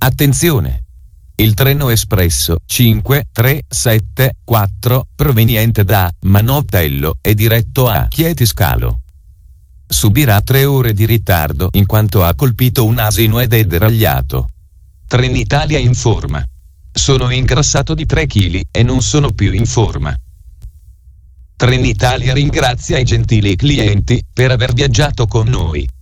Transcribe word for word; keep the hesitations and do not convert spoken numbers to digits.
Attenzione! Il treno espresso cinque tre sette quattro proveniente da Manottello e diretto a Chieti Scalo subirà tre ore di ritardo in quanto ha colpito un asino ed è deragliato. Trenitalia informa: sono ingrassato di tre chili e non sono più in forma. Trenitalia ringrazia i gentili clienti per aver viaggiato con noi.